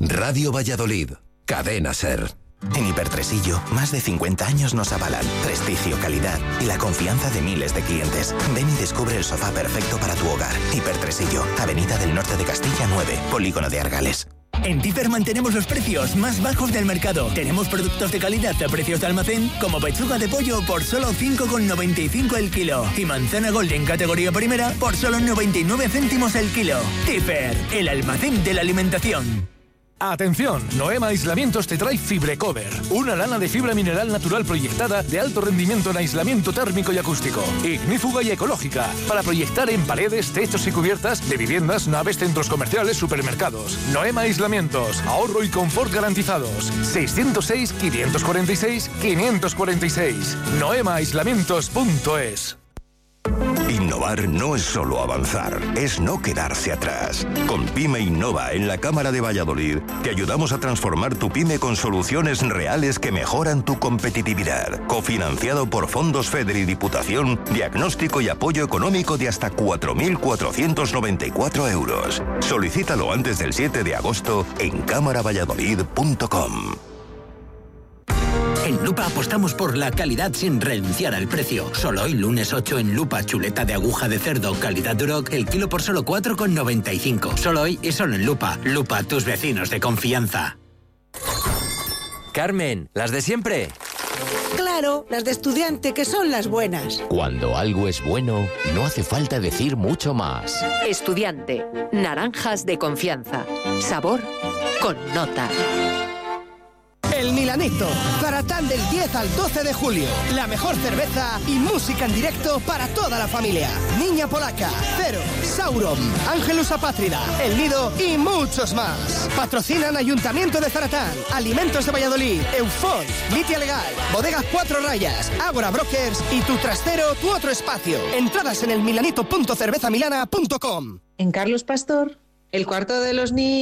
Radio Valladolid, Cadena SER. En Hipertresillo, más de 50 años nos avalan. Prestigio, calidad y la confianza de miles de clientes. Ven y descubre el sofá perfecto para tu hogar. Hipertresillo, Avenida del Norte de Castilla 9, Polígono de Argales. En Tifer mantenemos los precios más bajos del mercado. Tenemos productos de calidad a precios de almacén, como pechuga de pollo por solo 5,95 el kilo. Y manzana Golden categoría primera por solo 99 céntimos el kilo. Tifer, el almacén de la alimentación. Atención, Noema Aislamientos te trae Fibrecover, una lana de fibra mineral natural proyectada de alto rendimiento en aislamiento térmico y acústico, ignífuga y ecológica, para proyectar en paredes, techos y cubiertas de viviendas, naves, centros comerciales, supermercados. Noema Aislamientos, ahorro y confort garantizados. 606-546-546. noemaaislamientos.es. Innovar no es solo avanzar, es no quedarse atrás. Con Pyme Innova en la Cámara de Valladolid, te ayudamos a transformar tu pyme con soluciones reales que mejoran tu competitividad. Cofinanciado por Fondos FEDER y Diputación, diagnóstico y apoyo económico de hasta 4.494 euros. Solicítalo antes del 7 de agosto en cámaravalladolid.com. En Lupa apostamos por la calidad sin renunciar al precio. Solo hoy, lunes 8, en Lupa, chuleta de aguja de cerdo, calidad Duroc, el kilo por solo 4,95. Solo hoy y solo en Lupa. Lupa, tus vecinos de confianza. Carmen, ¿las de siempre? Claro, las de estudiante, que son las buenas. Cuando algo es bueno, no hace falta decir mucho más. Estudiante, naranjas de confianza. Sabor con nota. El Milanito, Zaratán del 10 al 12 de julio. La mejor cerveza y música en directo para toda la familia. Niña Polaca, Cero, Sauron, Ángelus Apátrida, El Nido y muchos más. Patrocinan Ayuntamiento de Zaratán, Alimentos de Valladolid, Eufón, Vitia Legal, Bodegas 4 Rayas, Ágora Brokers y Tu Trastero, Tu Otro Espacio. Entradas en elmilanito.cervezamilana.com. En Carlos Pastor, el cuarto de los niños.